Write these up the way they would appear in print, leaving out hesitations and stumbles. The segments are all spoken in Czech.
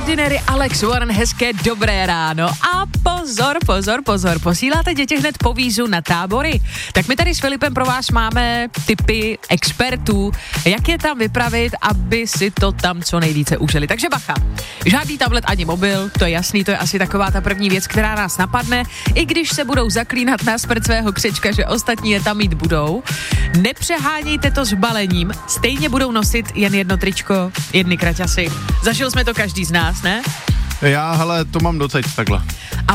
Ordinary, Alex Warren, hezké dobré ráno. A pozor, posíláte děti hned po vízu na tábory? Tak my tady s Filipem pro vás máme tipy expertů, jak je tam vypravit, aby si to tam co nejvíce užili. Takže bacha, žádný tablet ani mobil, to je jasný, to je asi taková ta první věc, která nás napadne, i když se budou zaklínat na smrt svého křečka, že ostatní je tam mít budou. Nepřehánějte to s balením, stejně budou nosit jen jedno tričko, jedny kraťasy. Zažil jsme to každý z nás, ne? Já, hele, to mám doteď takhle. A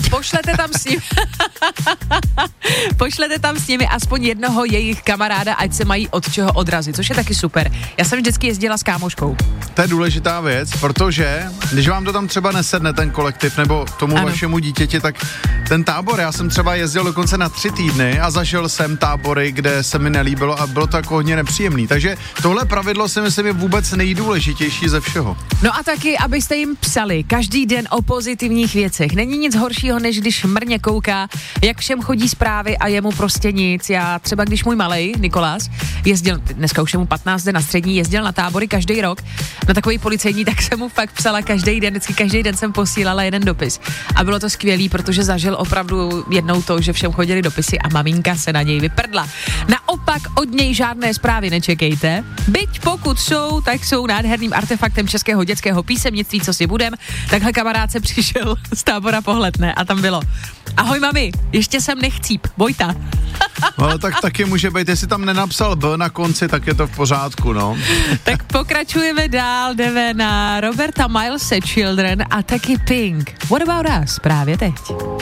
pošlete tam s nimi aspoň jednoho jejich kamaráda, ať se mají od čeho odrazit, což je taky super. Já jsem vždycky jezdila s kámoškou. To je důležitá věc, protože když vám to tam třeba nesedne ten kolektiv nebo tomu vašemu dítěti, tak ten tábor, já jsem třeba jezdil dokonce na 3 týdny a zažil jsem tábory, kde se mi nelíbilo a bylo to jako hodně nepříjemný. Takže tohle pravidlo si myslím je vůbec nejdůležitější ze všeho. No a taky, abyste jim psali každý den o pozitivních věcech. Není nic horšího, než když mrně kouká, jak všem chodí zprávy a jemu prostě nic. Já třeba, když můj malej Nikolás jezdil, dneska už je mu 15 na střední, jezdil na tábory každý rok, na takový policejní, tak jsem mu fakt psala každý den, vždycky každý den jsem posílala jeden dopis. A bylo to skvělý, protože zažil opravdu jednou to, že všem chodili dopisy a maminka se na něj vyprdla. Naopak od něj žádné zprávy nečekejte. Byť pokud jsou, tak jsou nádherným artefaktem českého dětského písemnictví, co si budem. Takhle kamarád se přišel z tábora Pohledné a tam bylo: ahoj mami, ještě jsem nechcíp, Vojta. No, tak taky může být, jestli tam nenapsal B na konci, tak je to v pořádku, no. Tak pokračujeme dál, jdeme na Roberta Milese Children a taky Pink. What about us? Právě teď.